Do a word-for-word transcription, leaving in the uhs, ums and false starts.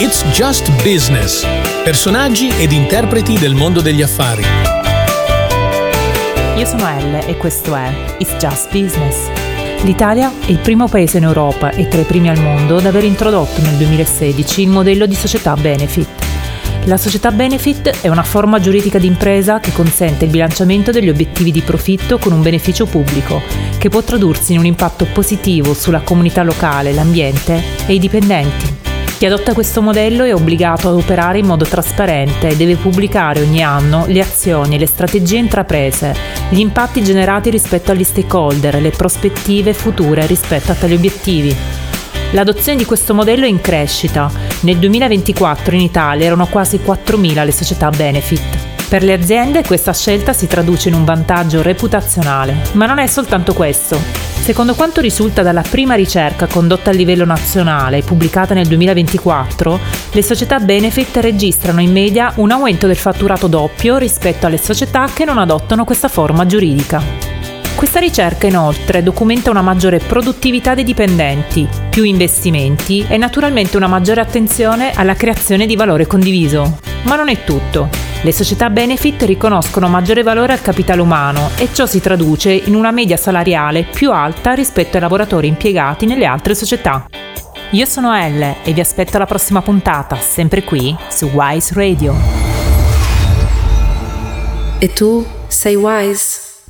It's Just Business. Personaggi ed interpreti del mondo degli affari. Io sono Elle e questo è It's Just Business. L'Italia è il primo paese in Europa e tra i primi al mondo ad aver introdotto nel duemilasedici il modello di società benefit. La società benefit è una forma giuridica di impresa che consente il bilanciamento degli obiettivi di profitto con un beneficio pubblico, che può tradursi in un impatto positivo sulla comunità locale, l'ambiente e i dipendenti. Chi adotta questo modello è obbligato ad operare in modo trasparente e deve pubblicare ogni anno le azioni e le strategie intraprese, gli impatti generati rispetto agli stakeholder e le prospettive future rispetto a tali obiettivi. L'adozione di questo modello è in crescita. Nel duemilaventiquattro in Italia erano quasi quattromila le società benefit. Per le aziende questa scelta si traduce in un vantaggio reputazionale, ma non è soltanto questo. Secondo quanto risulta dalla prima ricerca condotta a livello nazionale e pubblicata nel duemilaventiquattro, le società benefit registrano in media un aumento del fatturato doppio rispetto alle società che non adottano questa forma giuridica. Questa ricerca inoltre documenta una maggiore produttività dei dipendenti, più investimenti e naturalmente una maggiore attenzione alla creazione di valore condiviso. Ma non è tutto. Le società benefit riconoscono maggiore valore al capitale umano e ciò si traduce in una media salariale più alta rispetto ai lavoratori impiegati nelle altre società. Io sono Elle e vi aspetto alla prossima puntata, sempre qui su Wise Radio. E tu sei Wise?